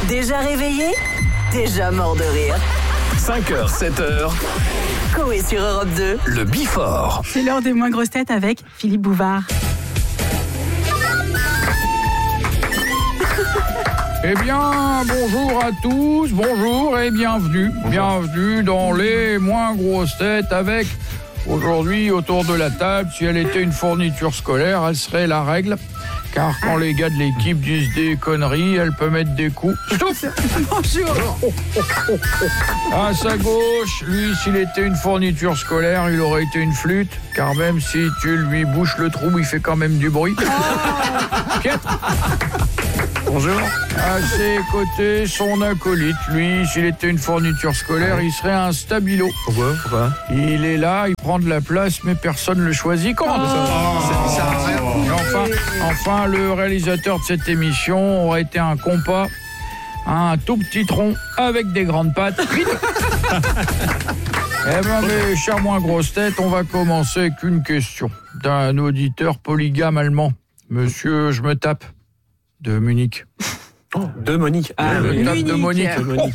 Déjà réveillé? Déjà mort de rire. 5h, 7h, Coé sur Europe 2. le Before. C'est l'heure des moins grosses têtes avec Philippe Bouvard. Eh bien, bonjour à tous, bonjour et bienvenue. Bienvenue dans les moins grosses têtes avec, aujourd'hui, autour de la table, si elle était une fourniture scolaire, elle serait la règle. Car quand les gars de l'équipe disent des conneries, elle peut mettre des coups. Stop. Bonjour. À sa gauche, lui, s'il était une fourniture scolaire, il aurait été une flûte. Car même si tu lui bouches le trou, il fait quand même du bruit. Piètre. Bonjour. À ses côtés, son acolyte. Lui, s'il était une fourniture scolaire, il serait un stabilo. Pourquoi Il est là, il prend de la place, mais personne ne le choisit. Comment ça Enfin, le réalisateur de cette émission aurait été un compas, un tout petit tronc avec des grandes pattes. Eh bien, mes chers moins grosses têtes, on va commencer avec une question d'un auditeur polygame allemand. Monsieur, je me tape. De Munich. De Monique. De Monique.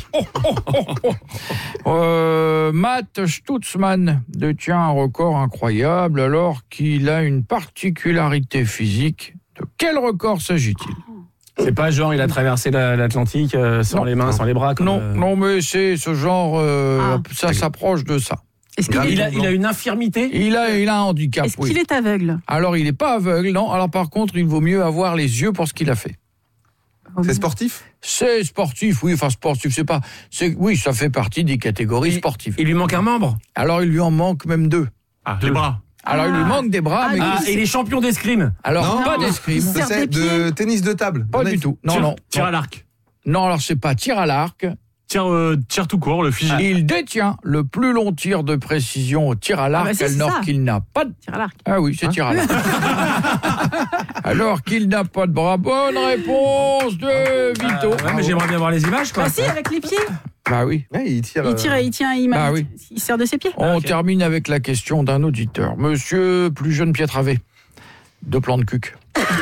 Matt Stutzmann détient un record incroyable alors qu'il a une particularité physique. De quel record s'agit-il ? C'est pas genre il a traversé l'Atlantique sans les mains, sans les bras. Non, mais c'est ce genre, ça s'approche de ça. Est-ce qu'il Il a une infirmité. Il a un handicap, Est-ce qu'il est aveugle ? Alors, il n'est pas aveugle, non. Alors, par contre, il vaut mieux avoir les yeux pour ce qu'il a fait. C'est sportif ? C'est sportif, oui. Enfin, sportif, oui, ça fait partie des catégories sportives. Il lui manque un membre. Alors, il lui en manque même deux. Les bras. Alors, il lui manque des bras, mais... Et il est champion d'escrime. Alors, Non. pas d'escrime. C'est de tennis de table. Pas du tout. Non. Tir à l'arc. Non, alors, c'est pas tir à l'arc. Tir tout court, le fusil. Il détient le plus long tir de précision au tir à l'arc, c'est alors ça. qu'il n'a pas de... Tir à l'arc. Ah oui, c'est tir à l'arc. Alors qu'il n'a pas de bras. Bonne réponse de Vito. Ouais, mais j'aimerais bien voir les images, quoi. Ah si, avec les pieds. Bah oui. Ouais, il tire. Il tient, Bah oui. il sert de ses pieds. On termine avec la question d'un auditeur. Monsieur plus jeune Pietravé, de plan de cuc.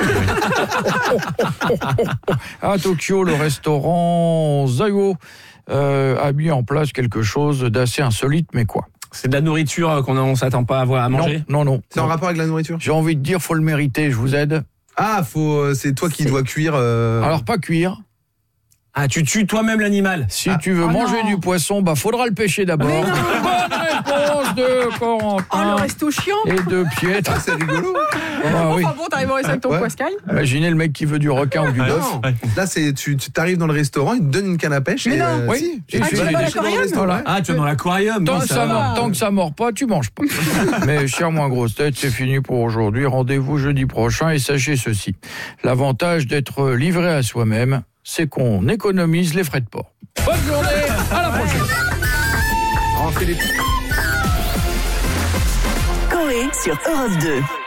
À Tokyo, le restaurant Zaiwo a mis en place quelque chose d'assez insolite, mais quoi ? C'est de la nourriture qu'on s'attend pas à voir à manger. Non. C'est en rapport avec la nourriture ? J'ai envie de dire, faut le mériter, je vous aide. Ah, c'est toi qui dois cuire. Alors, pas cuire. Ah, tu tues toi-même l'animal. Si tu veux manger du poisson, faudra le pêcher d'abord. Mais non. Bonne réponse de Corentin. Oh, le resto chiant. Et de Pietre. C'est rigolo. Oui. Enfin bon, t'arrives au resto avec ton Ouais. poiscaille. Imaginez le mec qui veut du requin ou du bœuf. Là, tu t'arrives dans le restaurant, il te donne une canne à pêche. Mais et, non. Oui. si. Ah, tu tu vas vas aller dans pêcher dans le l'aquarium. restaurant. Voilà. Ah, tu es dans l'aquarium. Tant que ça mord pas, tu manges pas. Mais chers moins grosses têtes, c'est fini pour aujourd'hui. Rendez-vous jeudi prochain et sachez ceci. L'avantage d'être livré à soi-même, c'est qu'on économise les frais de port. Bonne journée, à la prochaine. On fait les Coé sur Europe 2.